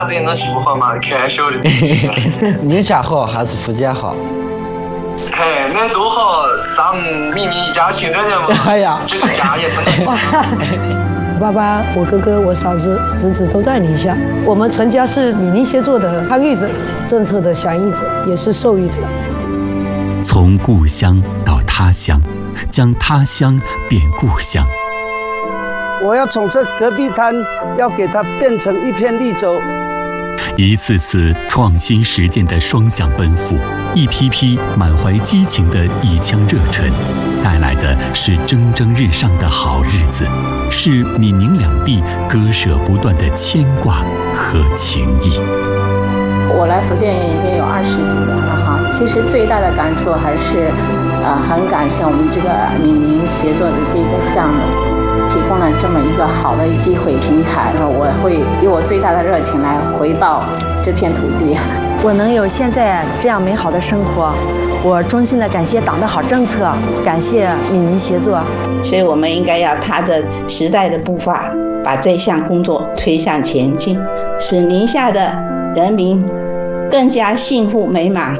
这天气不好嘛，开玩笑的。 你家好还是福建好？ 嘿，那都好，上明年一家亲热的嘛。 哎呀， 这个家也是。 爸爸、我哥哥、我嫂子、侄子都在宁夏，我们全家是闽宁协作的参与者，政策的响应者，也是受益者。 从故乡到他乡，将他乡变故乡。 我要从这戈壁滩，要给它变成一片绿洲。 一次次创新实践的双向奔赴，一批批满怀激情的一腔热忱，带来的是蒸蒸日上的好日子，是闽宁两地割舍不断的牵挂和情谊。 我来福建已经有20几年了哈，其实最大的感触还是，很感谢我们这个闽宁协作的这个项目，提供了这么一个好的机会平台，我会以我最大的热情来回报这片土地。 我能有现在这样美好的生活，我衷心的感谢党的好政策，感谢闽宁协作。 所以我们应该要踏着时代的步伐，把这项工作推向前进，使宁夏的人民更加幸福美满。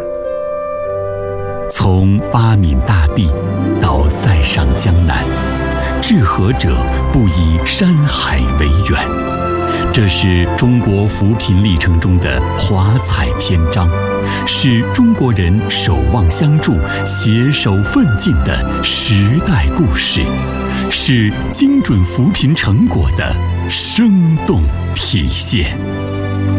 从八闽大地到塞上江南，治河者不以山海为远，这是中国扶贫历程中的华彩篇章，是中国人守望相助、携手奋进的时代故事，是精准扶贫成果的生动体现。